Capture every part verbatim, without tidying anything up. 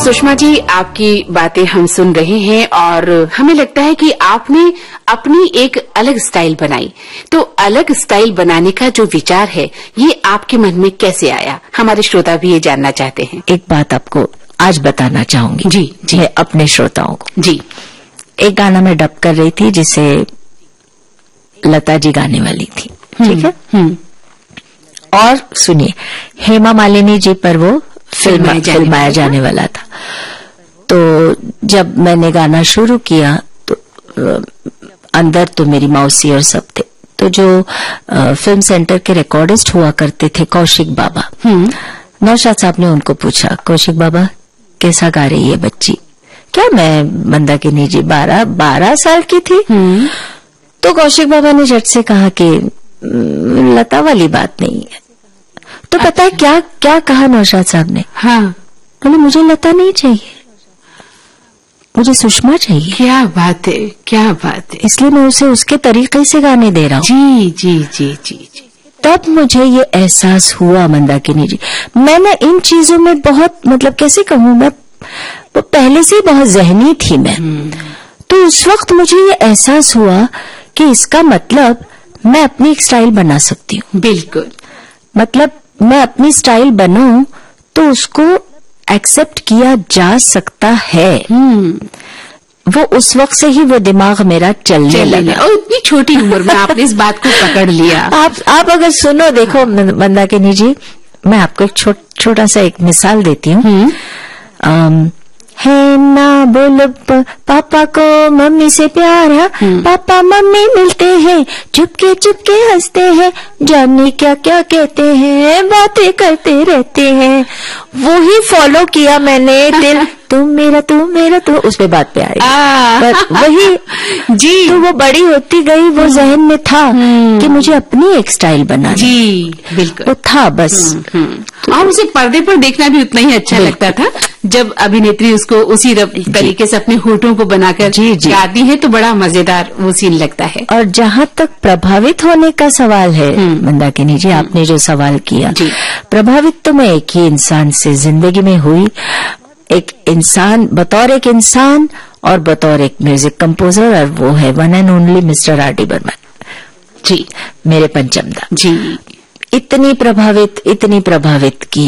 सुषमा जी, आपकी बातें हम सुन रहे हैं और हमें लगता है कि आपने अपनी एक अलग स्टाइल बनाई। तो अलग स्टाइल बनाने का जो विचार है, ये आपके मन में कैसे आया? हमारे श्रोता भी ये जानना चाहते हैं। एक बात आपको आज बताना चाहूंगी जी जी, मैं अपने श्रोताओं को। जी, एक गाना मैं डब कर रही थी जिसे लता जी गाने वाली थी, ठीक है। हम्म, और सुनिए, हेमा मालिनी जी पर वो फिल्म फिल्माया जाने वाला था। तो जब मैंने गाना शुरू किया तो अंदर तो मेरी मौसी और सब थे। तो जो आ, फिल्म सेंटर के रिकॉर्डिस्ट हुआ करते थे, कौशिक बाबा, नौशाद साहब ने उनको पूछा, कौशिक बाबा कैसा गा रही है बच्ची? क्या मैं मंदाकिनी जी बारह बारह साल की थी? तो कौशिक बाबा ने झट से कहा कि लता वाली बात नहीं है। तो अच्छा। पता है क्या क्या कहा नौशाद साहब ने? हाँ, बोले मुझे लता नहीं चाहिए, मुझे सुषमा चाहिए। क्या बात है, क्या बात है। इसलिए मैं उसे उसके तरीके से गाने दे रहा हूँ। जी जी जी जी जी। तब मुझे ये एहसास हुआ मंदाकिनी जी, मैंने इन चीजों में बहुत, मतलब कैसे कहूँ, मैं वो पहले से बहुत जहनी थी मैं। तो उस वक्त मुझे ये एहसास हुआ कि इसका मतलब मैं अपनी एक स्टाइल बना सकती हूँ। बिल्कुल, मतलब मैं अपनी स्टाइल बनाऊं तो उसको एक्सेप्ट किया जा सकता है। वो उस वक्त से ही वो दिमाग मेरा चलने, चलने लगा। और इतनी छोटी उम्र में आपने इस बात को पकड़ लिया। आप आप अगर सुनो, देखो मंदाकिनी जी, मैं आपको एक छो, छोटा सा एक मिसाल देती हूँ। है ना बोलो पापा को मम्मी से प्यार है, पापा मम्मी मिलते हैं, चुपके चुपके हंसते हैं, जाने क्या क्या कहते हैं, बातें करते रहते हैं। वो ही फॉलो किया मैंने, दिल तुम मेरा तू मेरा तू, उस पे बात पे आई। पर वही जी, तो वो बड़ी होती गई, वो जहन में था कि मुझे अपनी एक स्टाइल बनानी। जी बिल्कुल, वो था बस। तो और उसे पर्दे पर देखना भी उतना ही अच्छा लगता था जब अभिनेत्री उसको उसी तरीके से अपने होठों को बनाकर गाती है, तो बड़ा मजेदार वो सीन लगता है। और जहाँ तक प्रभावित होने का सवाल है मंदाकिनी जी, आपने जो सवाल किया, प्रभावित तो मैं एक ही इंसान से जिंदगी में हुई, एक इंसान बतौर एक इंसान और बतौर एक म्यूजिक कंपोजर, और वो है one and only mister R D Burman जी, मेरे पंचमदा जी। इतनी प्रभावित इतनी प्रभावित की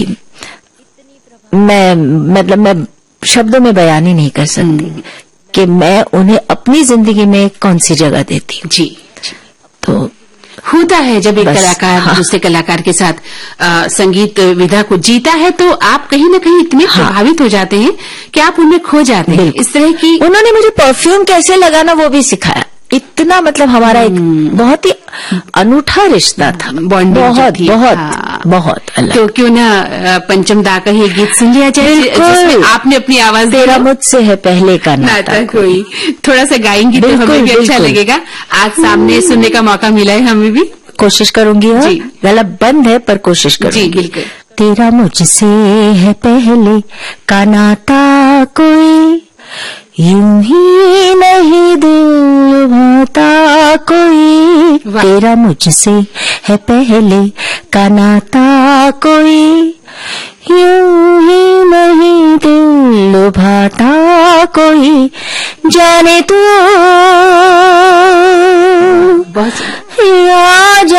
मैं, मतलब मैं शब्दों में बयान ही नहीं कर सकती कि मैं उन्हें अपनी जिंदगी में कौन सी जगह देती हूँ। जी, तो होता है जब एक कलाकार हाँ। दूसरे कलाकार के साथ आ, संगीत विधा को जीता है, तो आप कहीं न कहीं इतने हाँ। प्रभावित हो जाते हैं कि आप उनमें खो जाते हैं। इस तरह की उन्होंने मुझे परफ्यूम कैसे लगाना वो भी सिखाया। इतना मतलब हमारा एक बहुत ही अनूठा रिश्ता था, बॉन्डिंग बहुत थी। बहुत हाँ। बहुत अलग। तो क्यों ना पंचम दा का ये गीत सुन लिया जाए जिसमें आपने अपनी आवाज, तेरा मुझसे है पहले का नाता कोई, थोड़ा सा गाएंगी तो हमें भी अच्छा लगेगा। आज सामने सुनने का मौका मिला है, हमें भी कोशिश करूंगी। गला बंद है पर कोशिश करूंगी। जी बिल्कुल। तेरा मुझसे है पहले का नाता कोई, यूं ही नहीं दिल भाता कोई, तेरा मुझसे है पहले का नाता कोई, यूं ही नहीं दिल भाता कोई, जाने तू बहुत